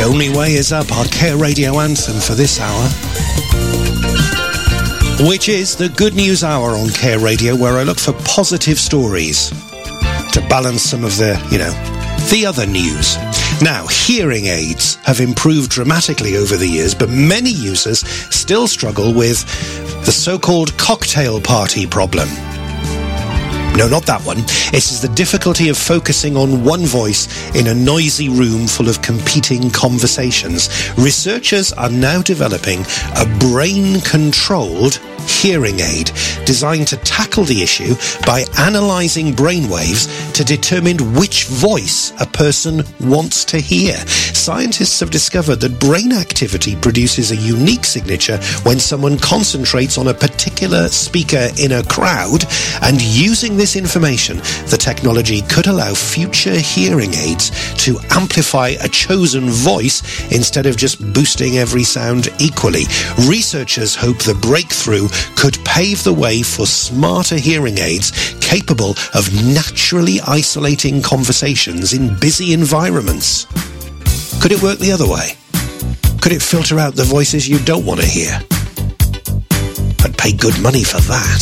The Only Way Is Up, our Care Radio anthem for this hour, which is the Good News Hour on Care Radio, where I look for positive stories to balance some of the, the other news. Now, hearing aids have improved dramatically over the years, but many users still struggle with the so-called cocktail party problem. No, not that one. It is the difficulty of focusing on one voice in a noisy room full of competing conversations. Researchers are now developing a brain-controlled hearing aid designed to tackle the issue by analysing brainwaves to determine which voice a person wants to hear. Scientists have discovered that brain activity produces a unique signature when someone concentrates on a particular speaker in a crowd, and using this information, the technology could allow future hearing aids to amplify a chosen voice instead of just boosting every sound equally. Researchers hope the breakthrough could pave the way for smarter hearing aids capable of naturally isolating conversations in busy environments. Could it work the other way? Could it filter out the voices you don't want to hear? I'd pay good money for that.